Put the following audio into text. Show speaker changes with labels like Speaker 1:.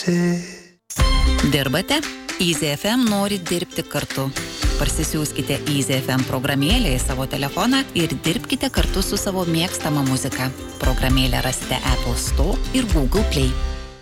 Speaker 1: Dirbate? Easy FM nori dirbti kartu. Parsisiųskite Easy FM programėlę į savo telefoną ir dirbkite kartu su savo mėgstama muzika. Programėlę rasite Apple Store ir Google Play.